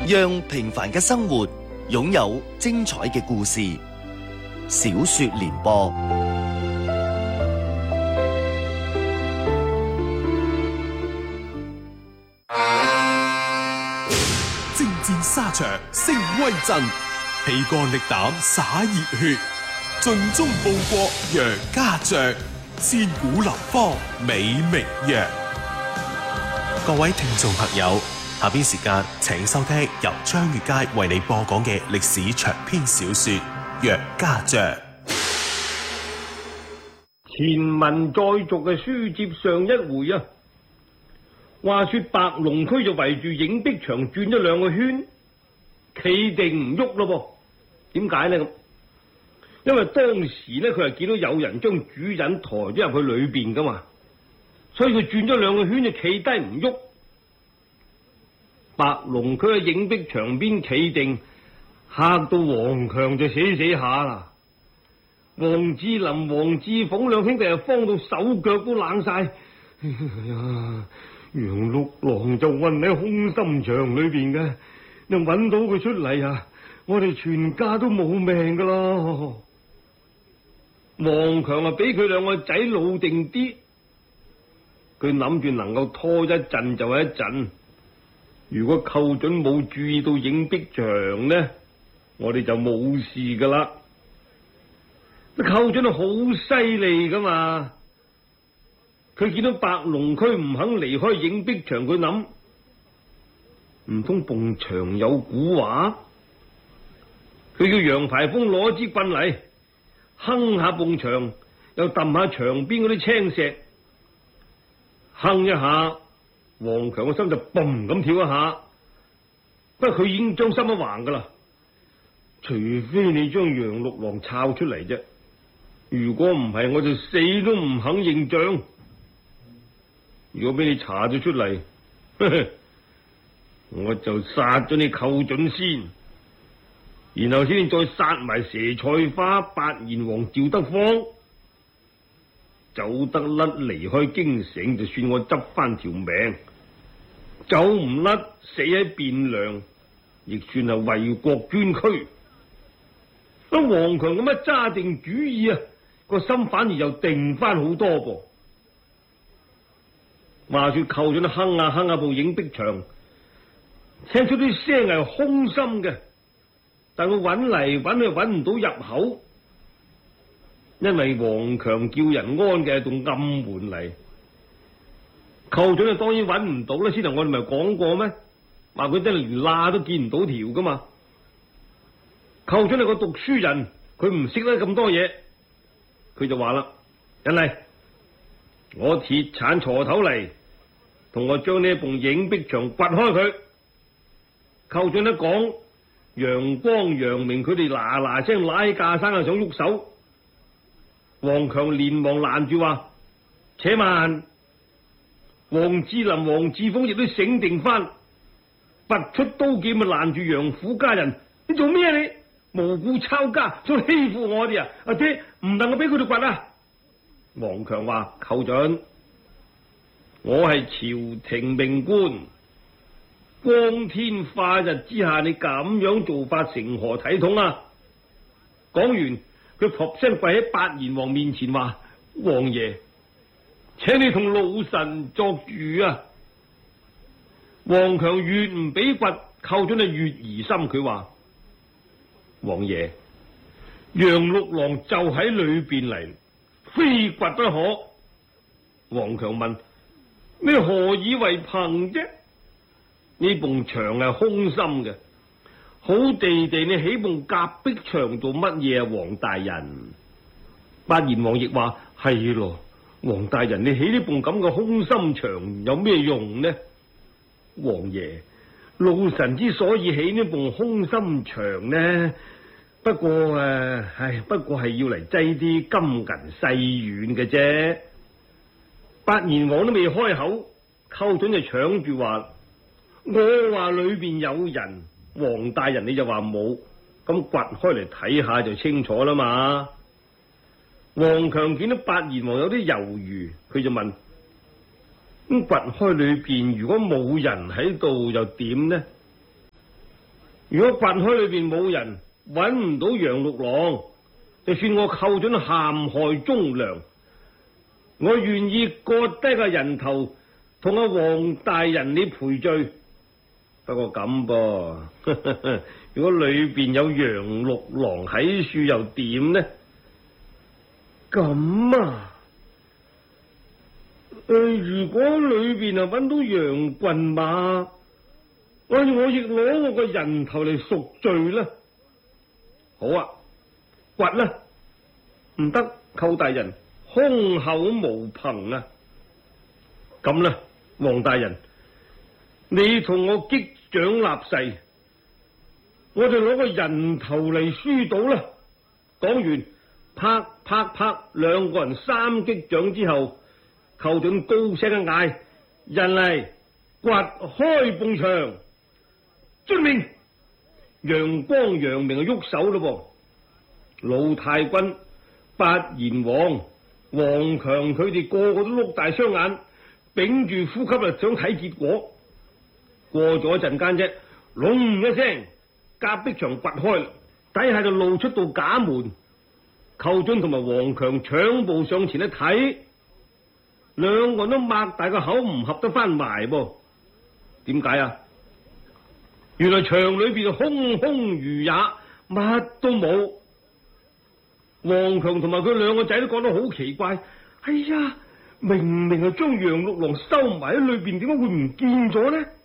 讓平凡嘅生活擁有精彩嘅故事。小說聯播， 征戰沙場聲威震，氣幹力膽灑熱血，盡忠報國楊家將，千古流芳美名揚。各位聽眾朋友，下邊時間請收聽由張月佳為你播講嘅歷史長篇小說《楊家將》。 前文再續嘅書接上一回啊，話說白龍區就圍住影壁牆轉咗2個圈，企定唔喐咯噃。點解呢？咁因為當時呢，佢係見到有人將主人抬咗入去裏邊噶嘛，所以佢轉咗2個圈就企低唔喐。白龍區喺影壁牆邊企定，嚇到王強就死下啦。王志林、王志鳳兩兄弟啊，慌到手腳都冷晒。哎呀，楊六郎就困喺空心牆裏邊嘅，你揾到佢出嚟啊，我哋全家都冇命噶啦。王強啊，俾佢2個仔老定啲，佢諗住能夠拖一陣就係一陣。如果寇準冇注意到影壁牆呢，我哋就冇事噶啦。寇準係好犀利噶嘛，佢見到白龍區唔肯離開影壁牆，佢諗唔通埲牆有蠱惑？佢叫楊排風攞支棍嚟，哼下埲牆，又揼下牆邊嗰啲青石，哼一下，王強嘅心就嘣咁跳一下。不過佢已經將心一橫噶啦，除非你將楊六郎抄出嚟啫，如果唔係，我就死都唔肯認賬。如果俾你查咗出嚟，我就殺咗你寇準先，然後先再殺埋佘菜花、八賢王趙德芳，走得甩離開京城，就算我執翻條命；走唔甩，死喺汴梁，亦算係為國捐軀。當王強咁一揸定主意啊，個心反而又定翻好多噃。話說寇準哼下哼下部影壁牆，聽出啲聲係空心嘅，但佢揾嚟揾去揾唔到入口，因為王強叫人安嘅係棟暗門嚟。寇準啊，當然揾唔到啦。先頭我哋咪講過咩？話佢真係連罅都見唔到條噶嘛。寇準係個讀書人，佢唔識得咁多嘢，佢就話啦：人嚟，我鐵鏟鋤頭嚟，同我將呢一埲影壁牆掘開佢。寇準一講，陽光陽明佢哋嗱嗱聲拉架生啊，想喐手。王強連忙攔住話：且慢。王志林、王志峰亦都醒定翻，拔出刀劍啊，攔住楊府家人：你做咩啊你？無故抄家，想欺負我哋啊！阿爹唔能夠俾佢哋掘啊！王強話：寇準，我係朝廷命官，光天化日之下，你咁樣做法成何體統啊？講完，佢撲聲跪喺八賢王面前話：王爺，請你同老臣作主啊！王強越唔俾掘，寇準就越疑心。佢話：王爺，楊六郎就喺裏邊嚟，非掘不可。王強問：你何以為憑啫？呢埲牆係空心嘅，好地地你起埲夾壁牆做乜嘢啊？王大人，八賢王亦話：係咯，王大人，你起呢埲咁嘅空心牆有咩用呢？王爺，老臣之所以起呢埲空心牆呢，不過係要嚟擠啲金銀細軟嘅啫。八賢王都未開口，寇準就搶住話：我話裏邊有人，王大人你就話冇，咁掘開嚟睇下就清楚啦嘛。王強見到八賢王有啲猶豫，佢就問：咁掘開裏邊如果冇人喺度又點呢？ 如果掘開裏邊冇人，揾唔到楊六郎，就算我寇準陷害忠良，我願意割低個人頭，同阿黃大人你賠罪。不過咁噃，如果裏邊有楊六郎喺處又點呢？咁啊，如果裏邊啊揾到楊郡馬，我亦攞我個人頭嚟贖罪啦。好啊，掘啦，唔得，寇大人空口無憑啊。咁啦，黃大人，你同我擊掌立誓，我哋攞個人頭嚟輸賭啦。講完，啪啪啪，兩個人三擊掌之後，寇準高聲一嗌：人嚟，掘開埲牆！遵命。陽光陽明就喐手咯噃，老太君、八賢王、王強佢哋個個都碌大雙眼，屏住呼吸啊，想睇結果。過咗一陣間啫，隆一聲，隔壁牆掘開，底下就露出道假門。寇準同埋王強搶步上前一睇，兩個人都擘大個口唔合得翻埋噃。點解啊？原來牆裏邊空空如也，乜都冇。王強同埋佢兩個仔都覺得好奇怪，哎呀，明明係將楊六郎收埋喺裏邊，點解會唔見咗呢？